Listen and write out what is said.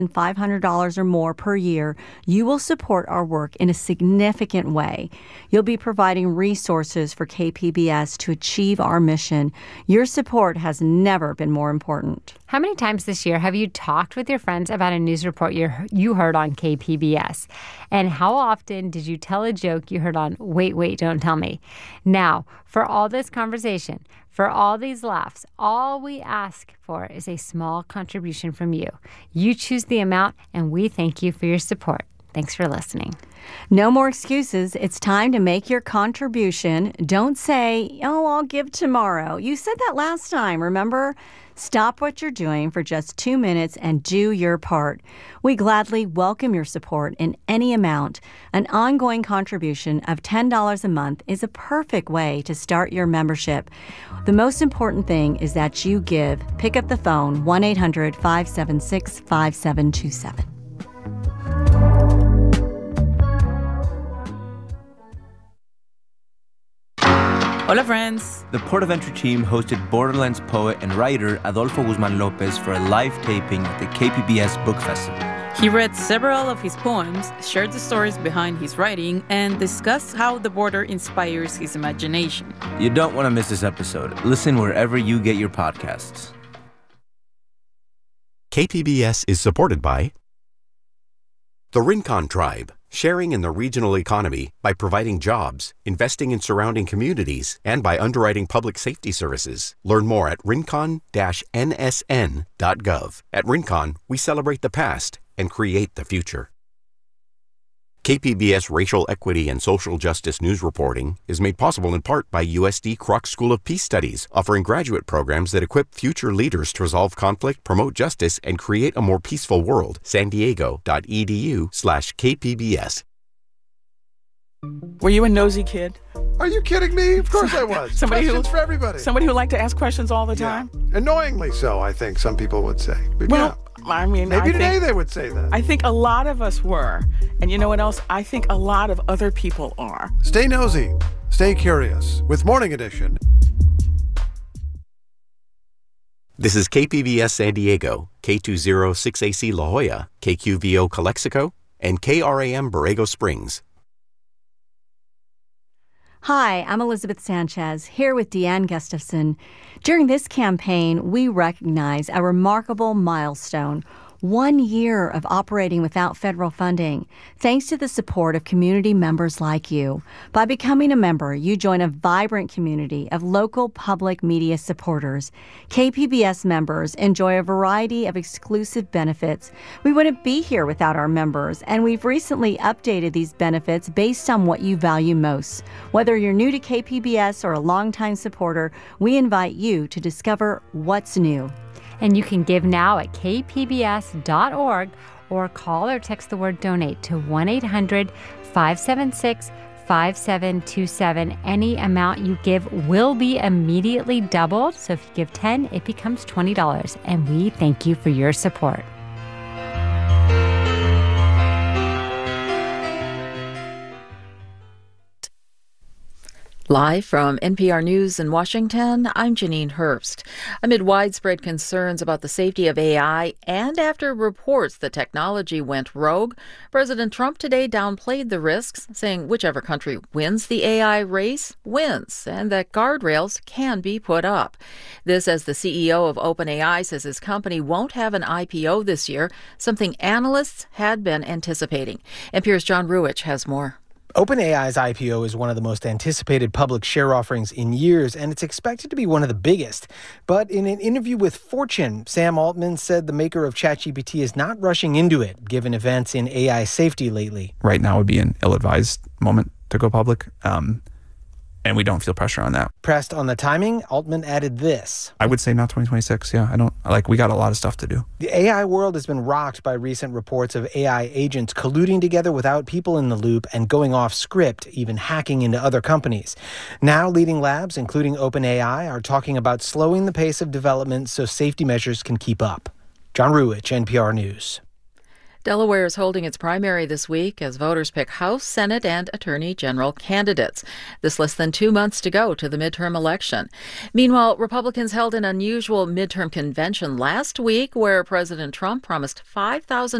$500 or more per year, you will support our work in a significant way. You'll be providing resources for KPBS to achieve our mission. Your support has never been more important. How many times this year have you talked with your friends about a news report you heard on KPBS? And how often did you tell a joke you heard on Wait, Don't Tell Me? Now, for all this conversation, for all these laughs, all we ask for is a small contribution from you. You choose the amount, and we thank you for your support. Thanks for listening. No more excuses. It's time to make your contribution. Don't say, oh, I'll give tomorrow. You said that last time, remember? Stop what you're doing for just 2 minutes and do your part. We gladly welcome your support in any amount. An ongoing contribution of $10 a month is a perfect way to start your membership. The most important thing is that you give. Pick up the phone, 1-800-576-5727. Hola, friends! The Port of Entry team hosted Borderlands poet and writer Adolfo Guzman Lopez for a live taping at the KPBS Book Festival. He read several of his poems, shared the stories behind his writing, and discussed how the border inspires his imagination. You don't want to miss this episode. Listen wherever you get your podcasts. KPBS is supported by the Rincon Tribe, sharing in the regional economy by providing jobs, investing in surrounding communities, and by underwriting public safety services. Learn more at rincon-nsn.gov. At Rincon, we celebrate the past and create the future. KPBS Racial Equity and Social Justice News Reporting is made possible in part by USD Kroc School of Peace Studies, offering graduate programs that equip future leaders to resolve conflict, promote justice, and create a more peaceful world. sandiego.edu/KPBS. Were you a nosy kid? Are you kidding me? Of course I was. Questions for everybody. Somebody who liked to ask questions all the time? Annoyingly so, I think some people would say. But well, I mean, maybe today they would say that. I think a lot of us were. And you know what else? I think a lot of other people are. Stay nosy. Stay curious with Morning Edition. This is KPBS San Diego, K206AC La Jolla, KQVO Calexico, and KRAM Borrego Springs. Hi, I'm Elizabeth Sanchez, here with Deanne Gustafson. During this campaign, we recognize a remarkable milestone, 1 year of operating without federal funding, thanks to the support of community members like you. By becoming a member, you join a vibrant community of local public media supporters. KPBS members enjoy a variety of exclusive benefits. We wouldn't be here without our members, and we've recently updated these benefits based on what you value most. Whether you're new to KPBS or a longtime supporter, we invite you to discover what's new. And you can give now at kpbs.org or call or text the word donate to 1-800-576-5727. Any amount you give will be immediately doubled. So if you give $10, it becomes $20. And we thank you for your support. Live from NPR News in Washington, I'm Janine Herbst. Amid widespread concerns about the safety of AI and after reports the technology went rogue, President Trump today downplayed the risks, saying whichever country wins the AI race wins, and that guardrails can be put up. This as the CEO of OpenAI says his company won't have an IPO this year, something analysts had been anticipating. NPR's John Ruwitch has more. OpenAI's IPO is one of the most anticipated public share offerings in years, and it's expected to be one of the biggest. But in an interview with Fortune, Sam Altman said the maker of ChatGPT is not rushing into it, given events in AI safety lately. Right now would be an ill-advised moment to go public, and we don't feel pressure on that. Pressed on the timing, Altman added this. I would say not 2026, we got a lot of stuff to do. The AI world has been rocked by recent reports of AI agents colluding together without people in the loop and going off script, even hacking into other companies. Now, leading labs, including OpenAI, are talking about slowing the pace of development so safety measures can keep up. John Ruwitch, NPR News. Delaware is holding its primary this week as voters pick House, Senate, and Attorney General candidates. There's less than 2 months to go to the midterm election. Meanwhile, Republicans held an unusual midterm convention last week where President Trump promised 5,000